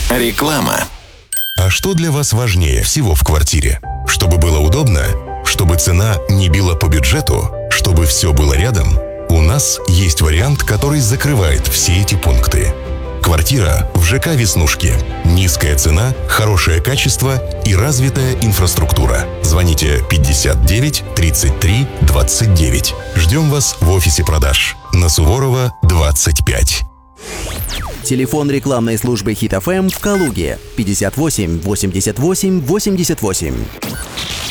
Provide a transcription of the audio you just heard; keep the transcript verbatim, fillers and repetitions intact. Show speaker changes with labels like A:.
A: Реклама.
B: А что для вас важнее всего в квартире? Чтобы было удобно? Чтобы цена не била по бюджету? Чтобы все было рядом? У нас есть вариант, который закрывает все эти пункты. Квартира в ЖК «Веснушки». Низкая цена, хорошее качество и развитая инфраструктура. Звоните пятьдесят девять тридцать три двадцать девять. Ждем вас в офисе продаж на Суворова, двадцать пять.
C: Телефон рекламной службы Хит эф эм в Калуге пятьдесят восемь восемьдесят восемь восемьдесят восемь.